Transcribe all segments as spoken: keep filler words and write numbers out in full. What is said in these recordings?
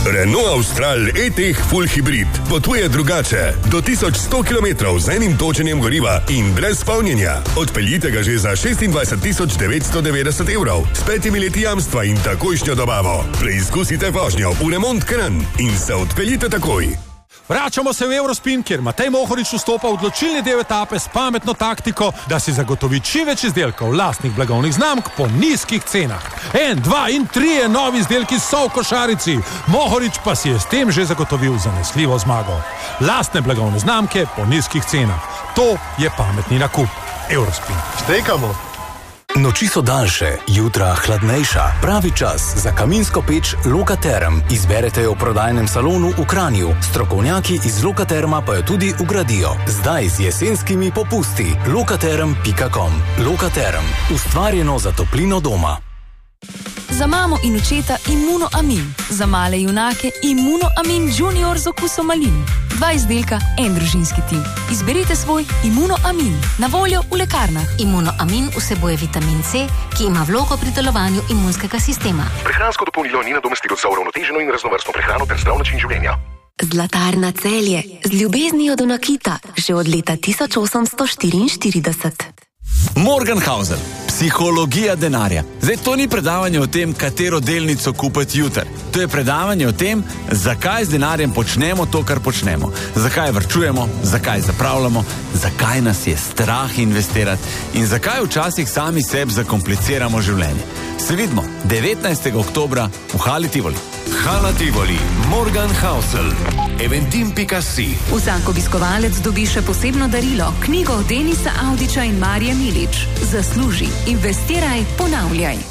Renault Austral E-Tech Full Hybrid potuje drugače. Do tisoč sto kilometrov z enim točenjem goriva in brez polnjenja. Odpeljite ga že za šestindvajset tisoč devetsto devetdeset evrov s petimi leti jamstva in takojšnjo dobavo. Preizkusite vožnjo v Remont Kranj in se odpeljite takoj. Vračamo se v Eurospin, kjer Matej Mohorič vstopa v odločilni del etape s pametno taktiko, da si zagotovi čim več izdelkov lastnih blagovnih znamk po nizkih cenah. En, dva in trije novi izdelki so v košarici. Mohorič pa si je s tem že zagotovil zanesljivo zmago. Lastne blagovne znamke po nizkih cenah. To je pametni nakup. Eurospin. Štekamo. Noči so daljše, jutra hladnejša. Pravi čas za kaminsko peč Lokaterm. Izberete jo v prodajnem salonu v Kranju. Strokovnjaki iz Lokaterma pa jo tudi ugradijo. Zdaj z jesenskimi popusti. lokaterm pika com. Lokaterm. Ustvarjeno za toplino doma. Za mamo in očeta Immunoamin. Za male junake Immunoamin Junior z okusom malin. Dva izdelka, en družinski tim. Izberite svoj Immunoamin. Na voljo v lekarnah. Immunoamin vsebuje vitamin C, ki ima vlogo pri delovanju imunskega sistema. Prehransko dopolnilo ni nadomestilo za uravnoteženo in raznovrstno prehrano ter zdrav način življenja. Zlatarna Celje. Z ljubeznijo do nakita. Že od leta tisoč osemsto štiriinštirideset. Morgenhausen. Psihologija denarja. Zdaj, to ni predavanje o tem, katero delnico kupiti jutri. To je predavanje o tem, zakaj z denarjem počnemo to, kar počnemo. Zakaj varčujemo, zakaj zapravljamo, zakaj nas je strah investirati in zakaj včasih sami sebi zakompliciramo življenje. Se vidimo devetnajstega oktobra v Hali Tivoli. Hala Tivoli, Morgenhausen, eventim pika si. Vsak obiskovalec dobi še posebno darilo, knjigo Denisa Avdića in Marije Milič. Zasluži, investiraj, ponavljaj.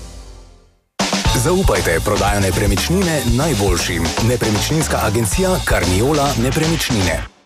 Zaupajte prodajo nepremičnine najboljšim. Nepremičninska agencija Carniola Nepremičnine.